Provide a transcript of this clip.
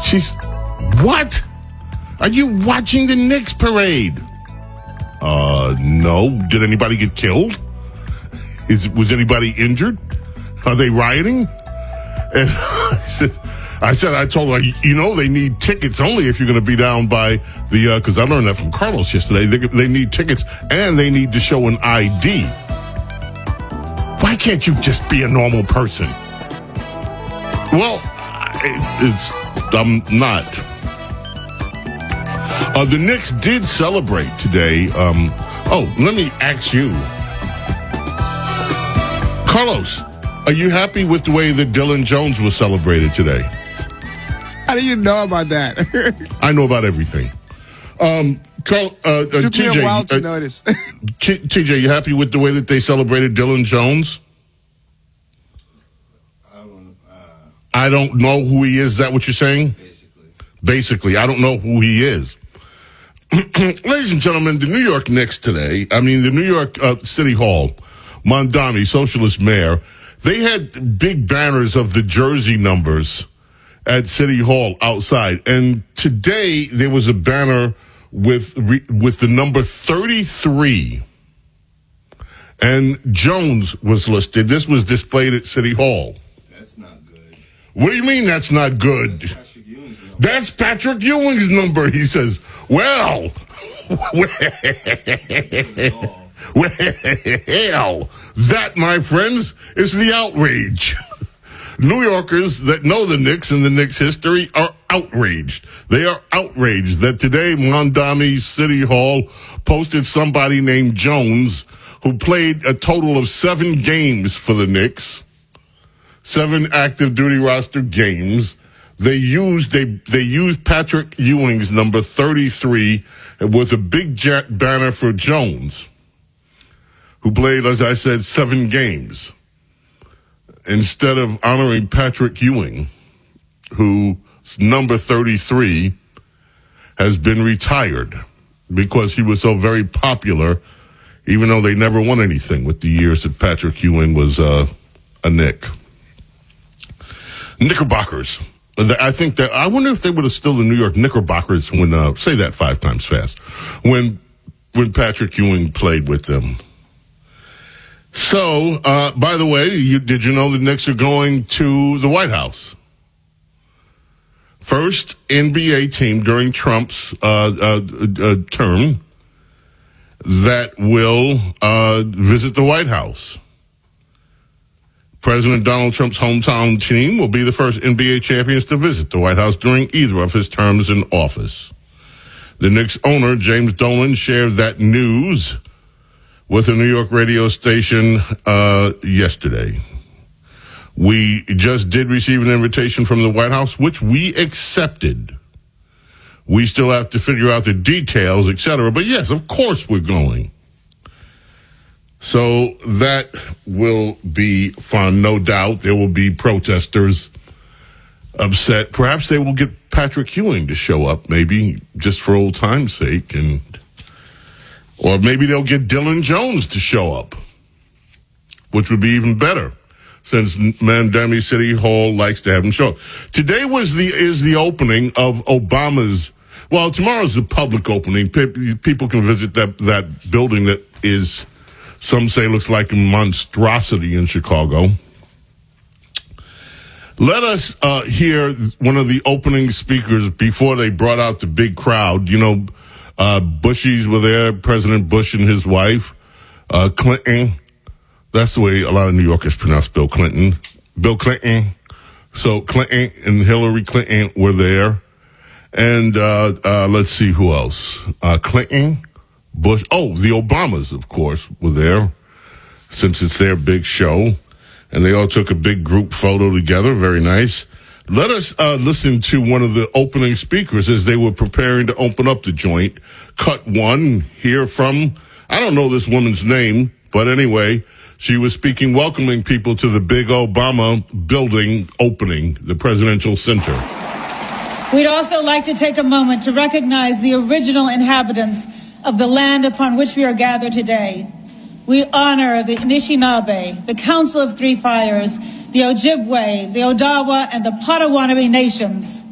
What? Are you watching the Knicks parade? No. Did anybody get killed? Was anybody injured? Are they rioting? And I told her, they need tickets only if you're going to be down by the, because I learned that from Carlos yesterday. They need tickets and they need to show an ID. Why can't you just be a normal person? Well, I'm not. The Knicks did celebrate today. Let me ask you. Carlos, are you happy with the way that Dylan Jones was celebrated today? How do you know about that? I know about everything. Took me a while to notice. TJ, you happy with the way that they celebrated Dylan Jones? I don't know who he is. Is that what you're saying? Basically, I don't know who he is. Ladies and gentlemen, the New York Knicks today, the New York City Hall, Mondami, socialist mayor, they had big banners of the jersey numbers at City Hall outside. And today there was a banner with the number 33. And Jones was listed. This was displayed at City Hall. That's not good. What do you mean that's not good? That's Patrick Ewing's number, he says. Well, that, my friends, is the outrage. New Yorkers that know the Knicks and the Knicks history are outraged. They are outraged that today Mondami City Hall posted somebody named Jones who played a total of 7 games for the Knicks, 7 active duty roster games. They used Patrick Ewing's number 33. It was a big banner for Jones, who played, as I said, 7 games, instead of honoring Patrick Ewing, whose number 33 has been retired because he was so very popular, even though they never won anything with the years that Patrick Ewing was a Knick. Knickerbockers. I wonder if they were still the New York Knickerbockers when, say that 5 times fast, when Patrick Ewing played with them. So, by the way, did you know the Knicks are going to the White House? First NBA team during Trump's term that will visit the White House. President Donald Trump's hometown team will be the first NBA champions to visit the White House during either of his terms in office. The Knicks owner, James Dolan, shared that news with a New York radio station yesterday. We just did receive an invitation from the White House, which we accepted. We still have to figure out the details, etc. But yes, of course we're going. So that will be fun, no doubt. There will be protesters upset. Perhaps they will get Patrick Ewing to show up, maybe just for old time's sake, or maybe they'll get Dylan Jones to show up, which would be even better, since Mondami City Hall likes to have him show up. Today is the opening of Obama's. Well, tomorrow's the public opening. People can visit that building that is, some say, looks like a monstrosity in Chicago. Let us hear one of the opening speakers before they brought out the big crowd. Bushies were there, President Bush and his wife, Clinton. That's the way a lot of New Yorkers pronounce Bill Clinton. Bill Clinton. So Clinton and Hillary Clinton were there. And let's see who else. Clinton, Bush. Oh, the Obamas, of course, were there, since it's their big show. And they all took a big group photo together. Very nice. Let us listen to one of the opening speakers as they were preparing to open up the joint. Cut 1, hear from, I don't know this woman's name, but anyway, she was speaking, welcoming people to the big Obama building opening, the Presidential Center. We'd also like to take a moment to recognize the original inhabitants of the land upon which we are gathered today. We honor the Anishinaabe, the Council of Three Fires, the Ojibwe, the Odawa, and the Potawatomi nations.